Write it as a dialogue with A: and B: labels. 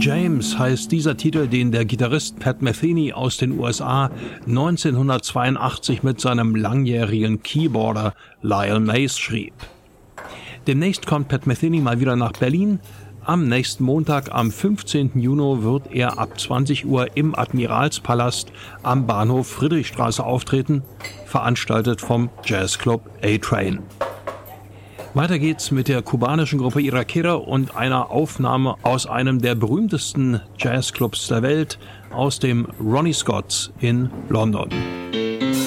A: James heißt dieser Titel, den der Gitarrist Pat Metheny aus den USA 1982 mit seinem langjährigen Keyboarder Lyle Mays schrieb. Demnächst kommt Pat Metheny mal wieder nach Berlin. Am nächsten Montag, am 15. Juni, wird er ab 20 Uhr im Admiralspalast am Bahnhof Friedrichstraße auftreten, veranstaltet vom Jazzclub A-Train. Weiter geht's mit der kubanischen Gruppe Irakera und einer Aufnahme aus einem der berühmtesten Jazzclubs der Welt, aus dem Ronnie Scott's in London.